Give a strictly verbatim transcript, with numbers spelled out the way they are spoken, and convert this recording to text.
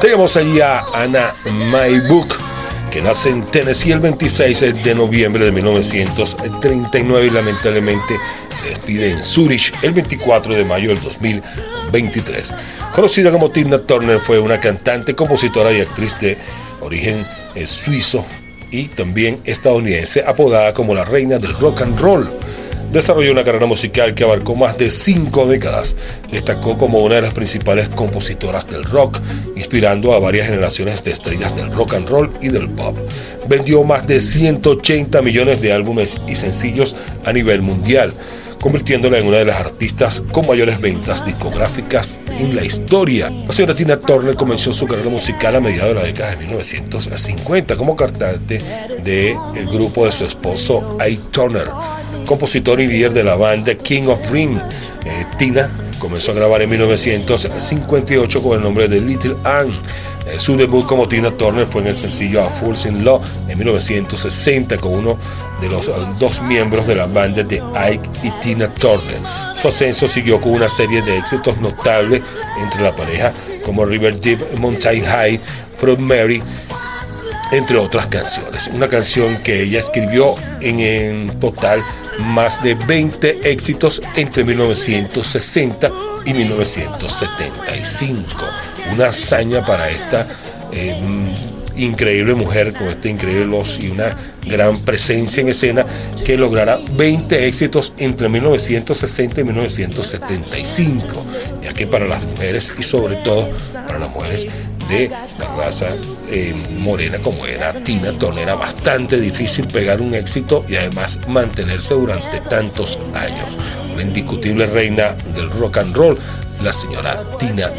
Tenemos allí a Anna Maybuck, que nace en Tennessee el veintiséis de noviembre de mil novecientos treinta y nueve y lamentablemente se despide en Zurich el veinticuatro de mayo del dos mil veintitrés. Conocida como Tina Turner, fue una cantante, compositora y actriz de origen eh, suizo y también estadounidense, apodada como la reina del rock and roll. Desarrolló una carrera musical que abarcó más de cinco décadas. Destacó como una de las principales compositoras del rock, inspirando a varias generaciones de estrellas del rock and roll y del pop. Vendió más de ciento ochenta millones de álbumes y sencillos a nivel mundial, convirtiéndola en una de las artistas con mayores ventas discográficas en la historia. La señora Tina Turner comenzó su carrera musical a mediados de la década de mil novecientos cincuenta como cantante del grupo de su esposo Ike Turner, compositor y líder de la banda King of Ring. Eh, Tina comenzó a grabar en mil novecientos cincuenta y ocho con el nombre de Little Ann. Eh, su debut como Tina Turner fue en el sencillo A Fool's in Love en mil novecientos sesenta con uno de los uh, dos miembros de la banda de Ike y Tina Turner. Su ascenso siguió con una serie de éxitos notables entre la pareja como River Deep, Mountain High, Proud Mary, entre otras canciones. Una canción que ella escribió en, en total más de veinte éxitos entre mil novecientos sesenta y mil novecientos setenta y cinco. Una hazaña para esta eh, increíble mujer con este increíble voz y una gran presencia en escena, que logrará veinte éxitos entre mil novecientos sesenta y mil novecientos setenta y cinco, ya que para las mujeres y sobre todo para las mujeres de la raza eh, morena como era Tina Turner era bastante difícil pegar un éxito y además mantenerse durante tantos años. Una indiscutible reina del rock and roll, la señora Tina